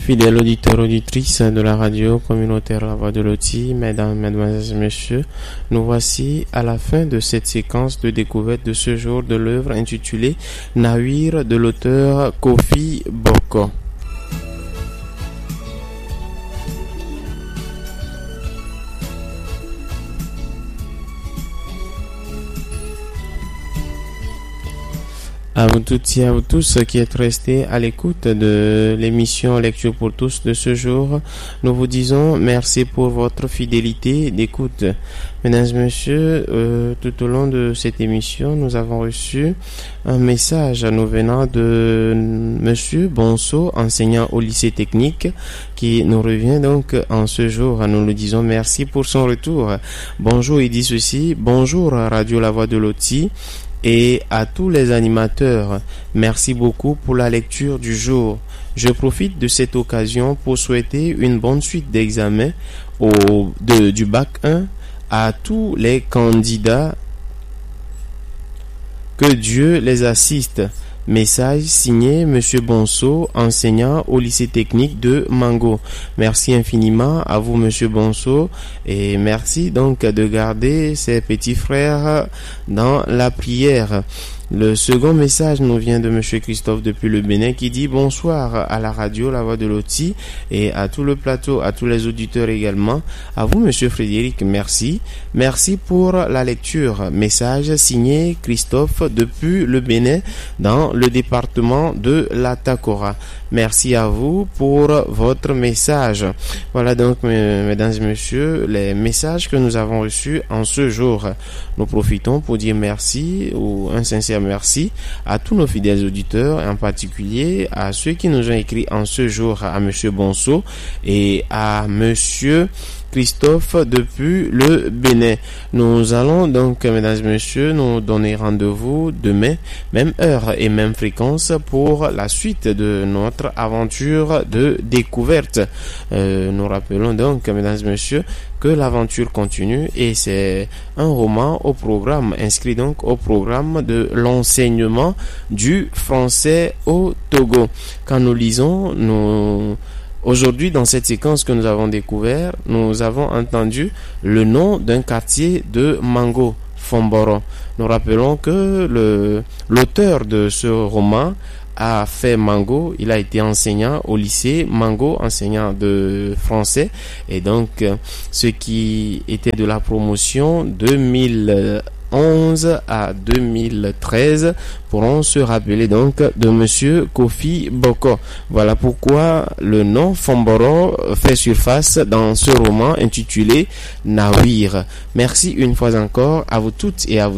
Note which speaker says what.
Speaker 1: Fidèles auditeurs, auditrices de la radio communautaire La Voix de Loti, mesdames, mesdemoiselles, messieurs, nous voici à la fin de cette séquence de découverte de ce jour de l'œuvre intitulée Nawir de l'auteur Kofi Boko. À vous toutes et à vous tous qui êtes restés à l'écoute de l'émission Lecture pour tous de ce jour, nous vous disons merci pour votre fidélité d'écoute. Mesdames et messieurs, tout au long de cette émission, nous avons reçu un message nous venant de Monsieur Bonso, enseignant au lycée technique, qui nous revient donc en ce jour. Nous lui disons merci pour son retour. Bonjour, il dit ceci: bonjour Radio La Voix de Loti. Et à tous les animateurs, merci beaucoup pour la lecture du jour. Je profite de cette occasion pour souhaiter une bonne suite d'examen du bac 1 à tous les candidats. Que Dieu les assiste. Message signé Monsieur Bonso, enseignant au lycée technique de Mango. Merci infiniment à vous Monsieur Bonso, et merci donc de garder ces petits frères dans la prière. Le second message nous vient de Monsieur Christophe depuis le Bénin qui dit bonsoir à la radio La Voix de Loti et à tout le plateau, à tous les auditeurs également. À vous Monsieur Frédéric, merci. Merci pour la lecture. Message signé Christophe depuis le Bénin dans le département de la Takora. Merci à vous pour votre message. Voilà donc, mesdames et messieurs, les messages que nous avons reçus en ce jour. Nous profitons pour dire merci, ou un sincère merci à tous nos fidèles auditeurs, en particulier à ceux qui nous ont écrit en ce jour, à Monsieur Bonso et à Monsieur Christophe depuis le Bénin. Nous allons donc, mesdames et messieurs, nous donner rendez-vous demain, même heure et même fréquence, pour la suite de notre aventure de découverte. Nous rappelons donc, mesdames et messieurs, que l'aventure continue et c'est un roman au programme, inscrit donc au programme de l'enseignement du français au Togo. Quand nous lisons, aujourd'hui, dans cette séquence que nous avons découvert, nous avons entendu le nom d'un quartier de Mango, Fomboro. Nous rappelons que l'auteur de ce roman a fait Mango, il a été enseignant au lycée Mango, enseignant de français, et donc ce qui était de la promotion 2011 à 2013 pourront se rappeler donc de Monsieur Kofi Boko. Voilà pourquoi le nom Fomboro fait surface dans ce roman intitulé Nawir. Merci une fois encore à vous toutes et à vous